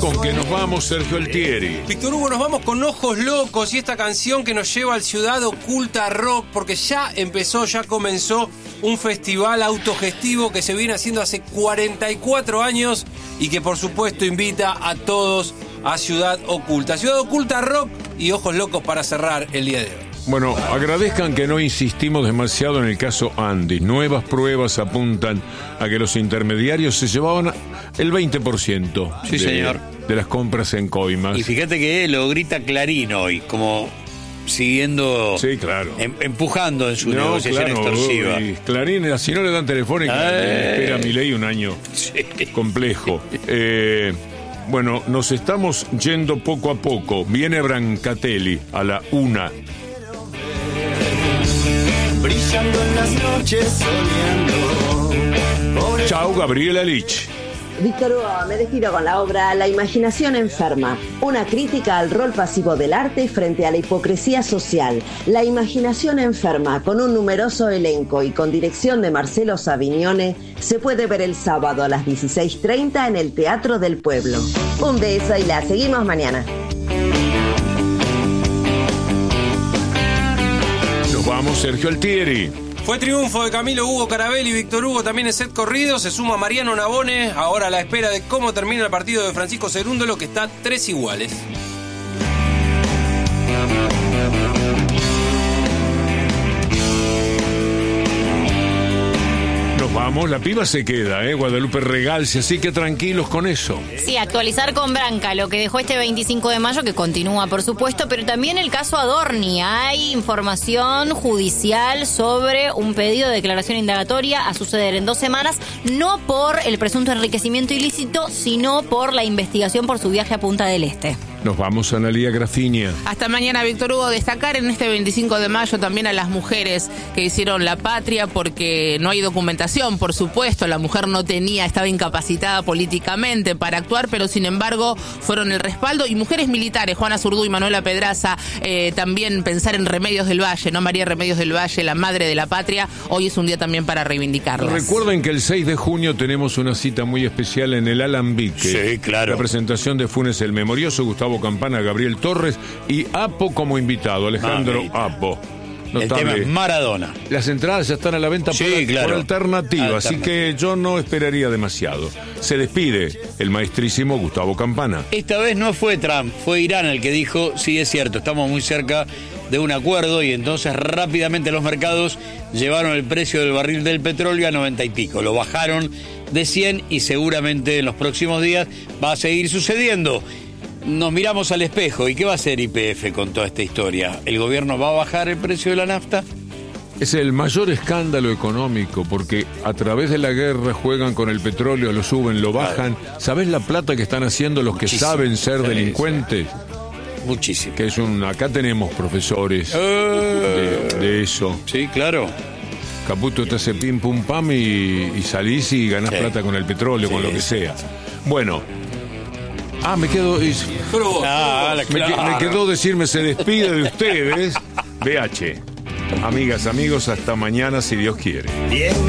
¿Con qué nos vamos, Sergio Altieri? Víctor Hugo, nos vamos con Ojos Locos y esta canción que nos lleva al Ciudad Oculta Rock, porque ya comenzó un festival autogestivo que se viene haciendo hace 44 años y que por supuesto invita a todos a Ciudad Oculta. Ciudad Oculta Rock y Ojos Locos para cerrar el día de hoy. Bueno, agradezcan que no insistimos demasiado en el caso Andy. Nuevas pruebas apuntan a que los intermediarios se llevaban el 20% sí, señor, de las compras en coimas. Y fíjate que lo grita Clarín hoy, como siguiendo, sí, claro, empujando en su negociación extorsiva. Y Clarín, si no le dan telefónica, espera Milei un año complejo. Bueno, nos estamos yendo poco a poco. Viene Brancatelli a la 1. Brillando en las noches, soñando. Chao, Gabriela Lich. Víctor Hugo, me despido con la obra La imaginación enferma, una crítica al rol pasivo del arte frente a la hipocresía social. La imaginación enferma, con un numeroso elenco y con dirección de Marcelo Savignone, se puede ver el sábado a las 16:30 en el Teatro del Pueblo. Un beso y la seguimos mañana. Nos vamos, Sergio Altieri. Fue triunfo de Camilo Hugo Carabelli y Víctor Hugo también en set corrido. Se suma Mariano Navone, ahora a la espera de cómo termina el partido de Francisco Cerúndolo, que está 3 iguales. Vamos, la piba se queda, Guadalupe Regalce, así que tranquilos con eso. Sí, actualizar con Branca lo que dejó este 25 de mayo, que continúa, por supuesto, pero también el caso Adorni. Hay información judicial sobre un pedido de declaración indagatoria a suceder en 2 semanas, no por el presunto enriquecimiento ilícito, sino por la investigación por su viaje a Punta del Este. Nos vamos, Analía Grafiña. Hasta mañana, Víctor Hugo. Destacar en este 25 de mayo también a las mujeres que hicieron la patria, porque no hay documentación, por supuesto. La mujer estaba incapacitada políticamente para actuar, pero sin embargo fueron el respaldo. Y mujeres militares, Juana Zurduy, Manuela Pedraza, también pensar en Remedios del Valle, ¿no? María Remedios del Valle, la madre de la patria. Hoy es un día también para reivindicarlas. Recuerden que el 6 de junio tenemos una cita muy especial en el Alambique. Sí, claro. La presentación de Funes el Memorioso, Gustavo Campana, Gabriel Torres y Apo como invitado, Alejandro Apo. Notable. El tema es Maradona. Las entradas ya están a la venta por alternativa, así que yo no esperaría demasiado. Se despide el maestrísimo Gustavo Campana. Esta vez no fue Trump, fue Irán el que dijo, sí, es cierto, estamos muy cerca de un acuerdo, y entonces rápidamente los mercados llevaron el precio del barril del petróleo a 90 y pico. Lo bajaron de 100 y seguramente en los próximos días va a seguir sucediendo. Nos miramos al espejo. ¿Y qué va a hacer YPF con toda esta historia? ¿El gobierno va a bajar el precio de la nafta? Es el mayor escándalo económico, porque a través de la guerra juegan con el petróleo, lo suben, lo bajan. ¿Sabés la plata que están haciendo los que saben ser delincuentes? Muchísimo. Que es acá tenemos profesores de eso. Sí, claro. Caputo te hace pim pum pam y salís y ganás plata con el petróleo, con lo que sea. Bueno. Me quedó... Me quedó decirme, se despide de ustedes. BH. Amigas, amigos, hasta mañana si Dios quiere.